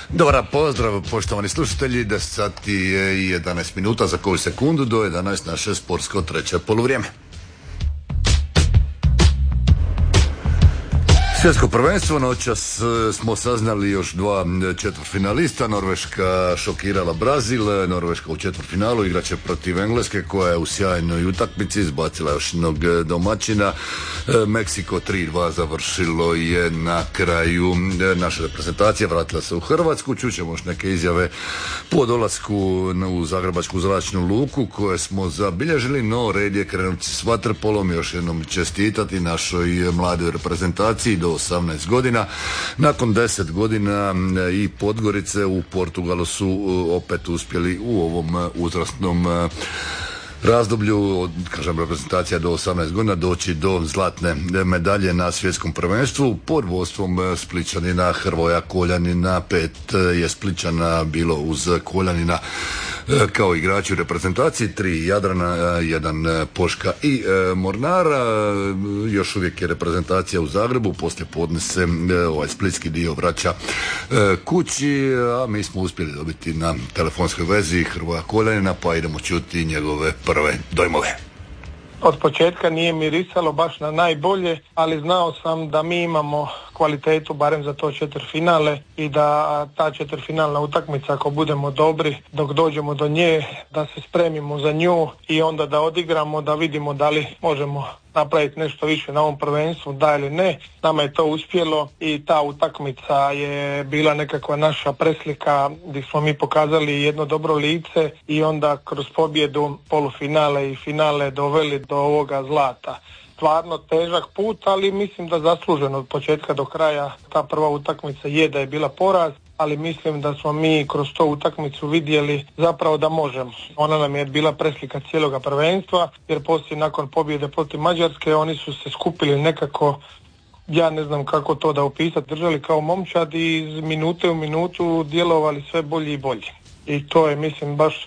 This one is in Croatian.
Dobar pozdrav poštovani slušatelji, 10 sati i 11 minuta za koju sekundu do 11 naše sportsko treće poluvrijeme. Svjetsko prvenstvo, noćas smo saznali još dva četvrtfinalista. Norveška šokirala Brazil, Norveška u četvrtfinalu igraće protiv Engleske koja je u sjajnoj utakmici izbacila još jednog domaćina. Meksiko 3-2 završilo je na kraju. Naša reprezentacija vratila se u Hrvatsku, čućemo još neke izjave po dolasku u Zagrebačku zračnu luku koje smo zabilježili, no red je krenuti s vaterpolom, još jednom čestitati našoj mladoj reprezentaciji do 18 godina. Nakon 10 godina i Podgorice u Portugalu su opet uspjeli u ovom uzrasnom razdoblju, kažem reprezentacija do 18 godina, doći do zlatne medalje na svjetskom prvenstvu pod vodstvom Splićanina Hrvoja Koljanina. 5 je Splićana bilo uz Koljanina kao igrači u reprezentaciji, 3 Jadrana, 1 Poška i Mornara. Još uvijek je reprezentacija u Zagrebu, poslije podne se ovaj splitski dio vraća kući, a mi smo uspjeli dobiti na telefonskoj vezi Hrvoja Koljanina, pa idemo čuti njegove prve dojmove. Od početka nije mirisalo baš na najbolje, ali znao sam da mi imamo kvalitetu barem za to četvrtfinale i da ta četvrtfinalna utakmica, ako budemo dobri dok dođemo do nje, da se spremimo za nju i onda da odigramo, da vidimo da li možemo napraviti nešto više na ovom prvenstvu, da ili ne. Nama je to uspjelo i ta utakmica je bila nekakva naša preslika gdje smo mi pokazali jedno dobro lice i onda kroz pobjedu polufinale i finale doveli do ovoga zlata. Stvarno težak put, ali mislim da zasluženo od početka do kraja. Ta prva utakmica je da je bila poraz, ali mislim da smo mi kroz tu utakmicu vidjeli zapravo da možemo. Ona nam je bila preslika cijeloga prvenstva, jer poslije nakon pobjede protiv Mađarske oni su se skupili nekako, ja ne znam kako to da opisati, držali kao momčad i iz minute u minutu djelovali sve bolji i bolji. I to je, mislim, baš